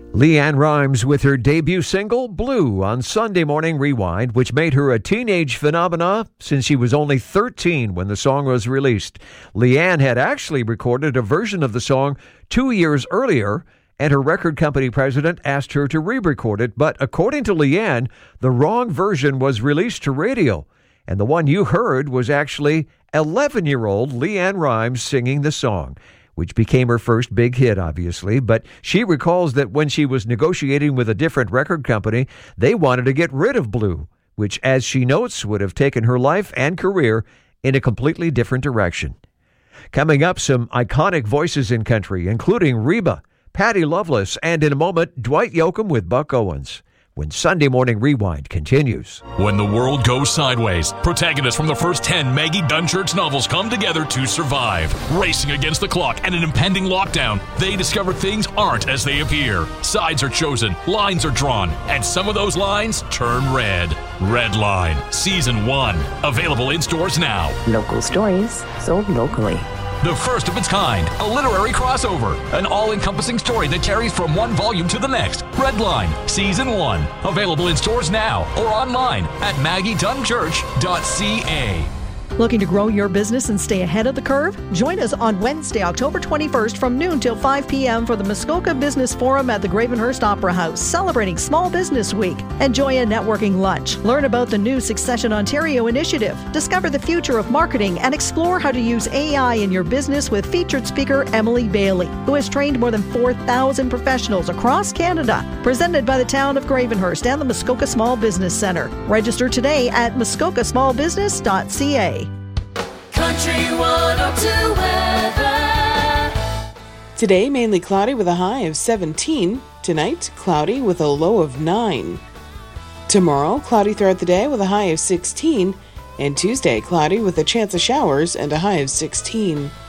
LeAnn Rimes with her debut single, Blue, on Sunday Morning Rewind, which made her a teenage phenomena since she was only 13 when the song was released. LeAnn had actually recorded a version of the song 2 years earlier, and her record company president asked her to re-record it, but according to LeAnn, the wrong version was released to radio, and the one you heard was actually 11-year-old LeAnn Rimes singing the song, which became her first big hit, obviously. But she recalls that when she was negotiating with a different record company, they wanted to get rid of Blue, which, as she notes, would have taken her life and career in a completely different direction. Coming up, some iconic voices in country, including Reba, Patty Loveless, and in a moment, Dwight Yoakam with Buck Owens, when Sunday Morning Rewind continues. When the world goes sideways, protagonists from the first 10 Maggie Dunchurch novels come together to survive. Racing against the clock and an impending lockdown, they discover things aren't as they appear. Sides are chosen, lines are drawn, and some of those lines turn red. Red Line, Season 1. Available in stores now. Local stories sold locally. The first of its kind, a literary crossover, an all-encompassing story that carries from one volume to the next. Red Line, Season 1. Available in stores now or online at maggiedunchurch.ca. Looking to grow your business and stay ahead of the curve? Join us on Wednesday, October 21st from noon till 5 p.m. for the Muskoka Business Forum at the Gravenhurst Opera House, celebrating Small Business Week. Enjoy a networking lunch. Learn about the new Succession Ontario initiative. Discover the future of marketing and explore how to use AI in your business with featured speaker Emily Bailey, who has trained more than 4,000 professionals across Canada. Presented by the town of Gravenhurst and the Muskoka Small Business Centre. Register today at muskokasmallbusiness.ca. Country 102 weather. Today, mainly cloudy with a high of 17. Tonight, cloudy with a low of 9. Tomorrow, cloudy throughout the day with a high of 16. And Tuesday, cloudy with a chance of showers and a high of 16.